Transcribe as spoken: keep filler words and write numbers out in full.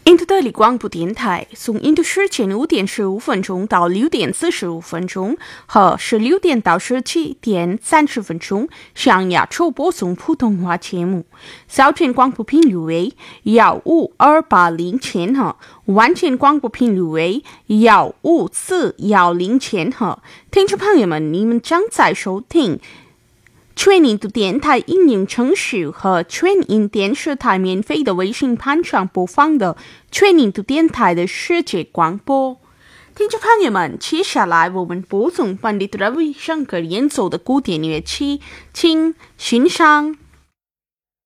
印度德里广播电台从印度时间五点十五分钟到六点四十五分钟和十六点到十七点三十分钟向亚洲播送普通话节目。早间广播频率为幺五二八零千赫，晚间广播频率为幺五四幺零千赫。听众朋友们，你们将在收听全印度电台应用程序和全印电视台免费的微信盘上播放的全印度电台的世界广播。听众朋友们，接下来我们播送班迪特拉维尚格演奏的古典乐器，请欣赏。